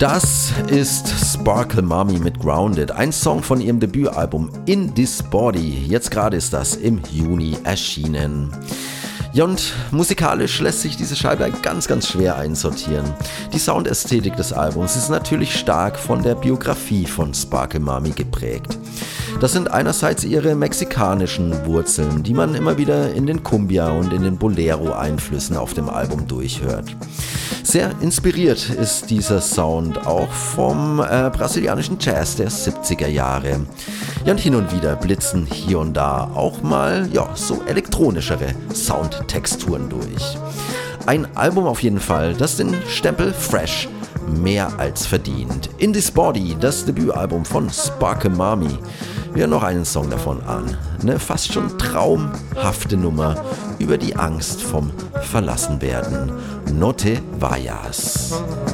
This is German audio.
Das ist Sparkle Mommy mit Grounded, ein Song von ihrem Debütalbum In This Body. Jetzt gerade ist das im Juni erschienen. Ja, und musikalisch lässt sich diese Scheibe ganz schwer einsortieren. Die Soundästhetik des Albums ist natürlich stark von der Biografie von Sparkle Mommy geprägt. Das sind einerseits ihre mexikanischen Wurzeln, die man immer wieder in den Cumbia und in den Bolero-Einflüssen auf dem Album durchhört. Sehr inspiriert ist dieser Sound auch vom brasilianischen Jazz der 70er Jahre. Ja, und hin und wieder blitzen hier und da auch mal so elektronischere Soundtexturen durch. Ein Album auf jeden Fall, das den Stempel Fresh mehr als verdient. In This Body, das Debütalbum von Sparkle Mommy. Wir hören noch einen Song davon an. Eine fast schon traumhafte Nummer über die Angst vom Verlassenwerden. No te vayas.